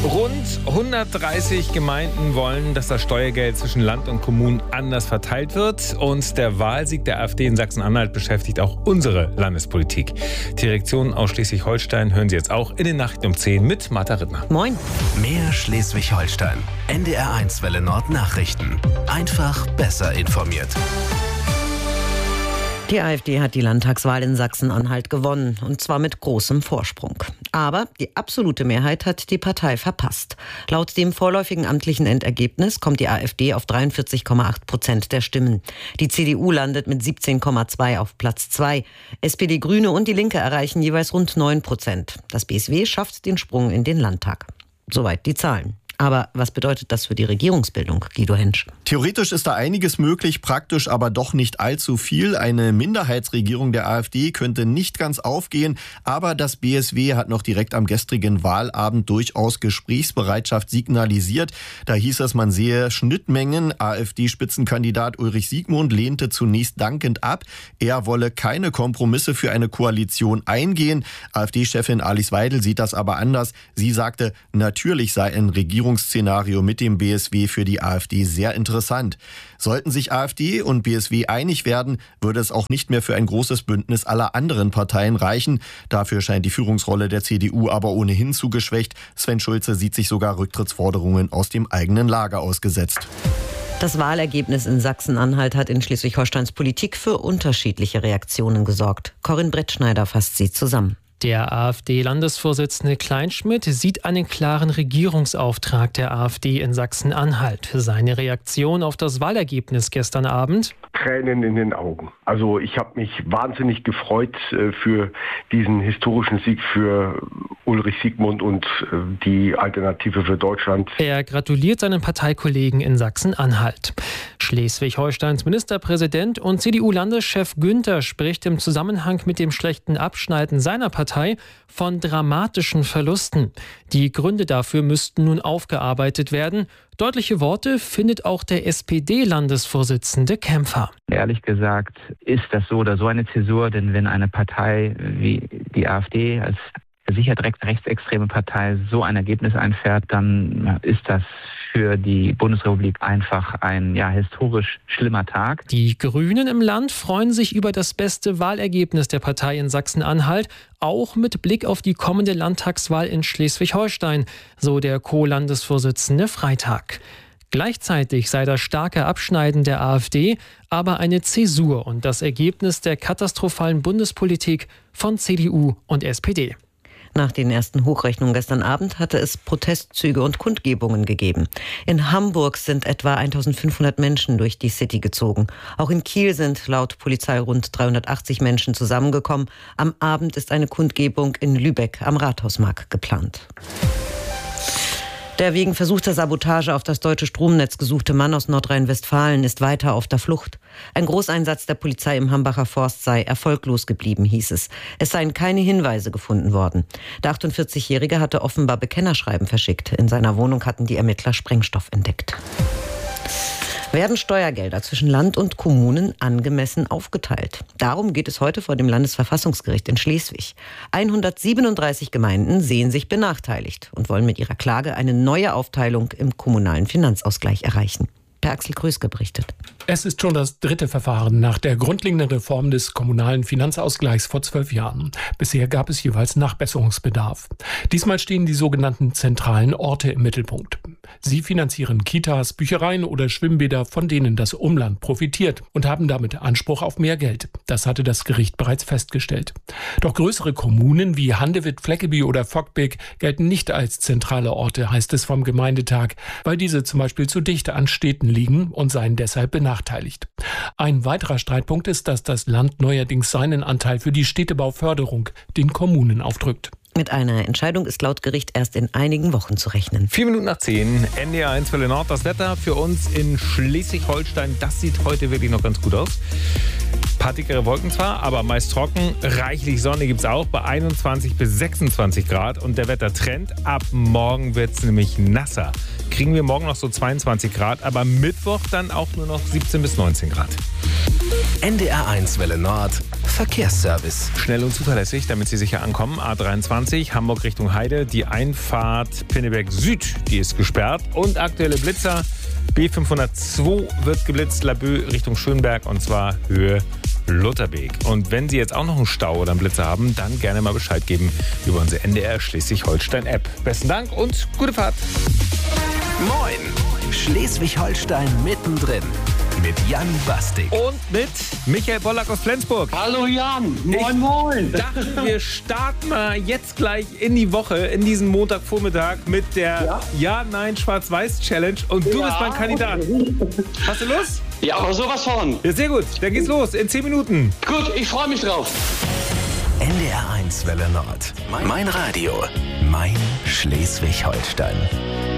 Rund 130 Gemeinden wollen, dass das Steuergeld zwischen Land und Kommunen anders verteilt wird. Und der Wahlsieg der AfD in Sachsen-Anhalt beschäftigt auch unsere Landespolitik. Die Reaktionen aus Schleswig-Holstein hören Sie jetzt auch in den Nachrichten um 10 mit Martha Rittner. Moin. Mehr Schleswig-Holstein. NDR1 Welle Nord Nachrichten. Einfach besser informiert. Die AfD hat die Landtagswahl in Sachsen-Anhalt gewonnen, und zwar mit großem Vorsprung. Aber die absolute Mehrheit hat die Partei verpasst. Laut dem vorläufigen amtlichen Endergebnis kommt die AfD auf 43,8% der Stimmen. Die CDU landet mit 17,2 auf Platz 2. SPD, Grüne und die Linke erreichen jeweils rund 9%. Das BSW schafft den Sprung in den Landtag. Soweit die Zahlen. Aber was bedeutet das für die Regierungsbildung, Guido Hensch? Theoretisch ist da einiges möglich, praktisch aber doch nicht allzu viel. Eine Minderheitsregierung der AfD könnte nicht ganz aufgehen, aber das BSW hat noch direkt am gestrigen Wahlabend durchaus Gesprächsbereitschaft signalisiert. Da hieß es, man sehe Schnittmengen. AfD-Spitzenkandidat Ulrich Siegmund lehnte zunächst dankend ab. Er wolle keine Kompromisse für eine Koalition eingehen. AfD-Chefin Alice Weidel sieht das aber anders. Sie sagte, natürlich sei ein Regierungsszenario mit dem BSW für die AfD sehr interessant. Sollten sich AfD und BSW einig werden, würde es auch nicht mehr für ein großes Bündnis aller anderen Parteien reichen. Dafür scheint die Führungsrolle der CDU aber ohnehin zu geschwächt. Sven Schulze sieht sich sogar Rücktrittsforderungen aus dem eigenen Lager ausgesetzt. Das Wahlergebnis in Sachsen-Anhalt hat in Schleswig-Holsteins Politik für unterschiedliche Reaktionen gesorgt. Corinne Brettschneider fasst sie zusammen. Der AfD-Landesvorsitzende Kleinschmidt sieht einen klaren Regierungsauftrag der AfD in Sachsen-Anhalt. Seine Reaktion auf das Wahlergebnis gestern Abend? Tränen in den Augen. Also ich habe mich wahnsinnig gefreut für diesen historischen Sieg für Ulrich Siegmund und die Alternative für Deutschland. Er gratuliert seinen Parteikollegen in Sachsen-Anhalt. Schleswig-Holsteins Ministerpräsident und CDU-Landeschef Günther spricht im Zusammenhang mit dem schlechten Abschneiden seiner Partei von dramatischen Verlusten. Die Gründe dafür müssten nun aufgearbeitet werden. Deutliche Worte findet auch der SPD-Landesvorsitzende Kämpfer. Ehrlich gesagt ist das so oder so eine Zäsur, denn wenn eine Partei wie die AfD als sicher direkt rechtsextreme Partei so ein Ergebnis einfährt, dann ist das für die Bundesrepublik einfach ein historisch schlimmer Tag. Die Grünen im Land freuen sich über das beste Wahlergebnis der Partei in Sachsen-Anhalt, auch mit Blick auf die kommende Landtagswahl in Schleswig-Holstein, so der Co-Landesvorsitzende Freitag. Gleichzeitig sei das starke Abschneiden der AfD aber eine Zäsur und das Ergebnis der katastrophalen Bundespolitik von CDU und SPD. Nach den ersten Hochrechnungen gestern Abend hatte es Protestzüge und Kundgebungen gegeben. In Hamburg sind etwa 1500 Menschen durch die City gezogen. Auch in Kiel sind laut Polizei rund 380 Menschen zusammengekommen. Am Abend ist eine Kundgebung in Lübeck am Rathausmarkt geplant. Der wegen versuchter Sabotage auf das deutsche Stromnetz gesuchte Mann aus Nordrhein-Westfalen ist weiter auf der Flucht. Ein Großeinsatz der Polizei im Hambacher Forst sei erfolglos geblieben, hieß es. Es seien keine Hinweise gefunden worden. Der 48-Jährige hatte offenbar Bekennerschreiben verschickt. In seiner Wohnung hatten die Ermittler Sprengstoff entdeckt. Werden Steuergelder zwischen Land und Kommunen angemessen aufgeteilt? Darum geht es heute vor dem Landesverfassungsgericht in Schleswig. 137 Gemeinden sehen sich benachteiligt und wollen mit ihrer Klage eine neue Aufteilung im kommunalen Finanzausgleich erreichen. Per Axel Kröske berichtet. Es ist schon das dritte Verfahren nach der grundlegenden Reform des kommunalen Finanzausgleichs vor 12 Jahren. Bisher gab es jeweils Nachbesserungsbedarf. Diesmal stehen die sogenannten zentralen Orte im Mittelpunkt. Sie finanzieren Kitas, Büchereien oder Schwimmbäder, von denen das Umland profitiert und haben damit Anspruch auf mehr Geld. Das hatte das Gericht bereits festgestellt. Doch größere Kommunen wie Handewitt, Fleckeby oder Voggtbeek gelten nicht als zentrale Orte, heißt es vom Gemeindetag, weil diese zum Beispiel zu dicht an Städten liegen und seien deshalb benachteiligt. Ein weiterer Streitpunkt ist, dass das Land neuerdings seinen Anteil für die Städtebauförderung den Kommunen aufdrückt. Mit einer Entscheidung ist laut Gericht erst in einigen Wochen zu rechnen. 7:04, NDR1 Welle Nord. Das Wetter für uns in Schleswig-Holstein, das sieht heute wirklich noch ganz gut aus. Paar dickere Wolken zwar, aber meist trocken. Reichlich Sonne gibt es auch bei 21 bis 26 Grad. Und der Wettertrend, ab morgen wird es nämlich nasser. Kriegen wir morgen noch so 22 Grad, aber Mittwoch dann auch nur noch 17 bis 19 Grad. NDR1 Welle Nord. Verkehrsservice. Schnell und zuverlässig, damit Sie sicher ankommen. A23, Hamburg Richtung Heide. Die Einfahrt Pinneberg Süd, die ist gesperrt. Und aktuelle Blitzer. B502 wird geblitzt, Laboe Richtung Schönberg, und zwar Höhe Lutherbeek. Und wenn Sie jetzt auch noch einen Stau oder einen Blitzer haben, dann gerne mal Bescheid geben über unsere NDR Schleswig-Holstein-App. Besten Dank und gute Fahrt. Moin, Schleswig-Holstein mittendrin. Mit Jan Bastik. Und mit Michael Bollack aus Flensburg. Hallo Jan, moin moin. Ich dachte, wir starten mal jetzt gleich in die Woche, in diesen Montagvormittag mit der Ja-Nein-Schwarz-Weiß-Challenge. Und du bist mein Kandidat. Hast du Lust? Ja, aber sowas von. Ja, sehr gut, dann geht's los in 10 Minuten. Gut, ich freue mich drauf. NDR1 Welle Nord. Mein Radio. Mein Schleswig-Holstein.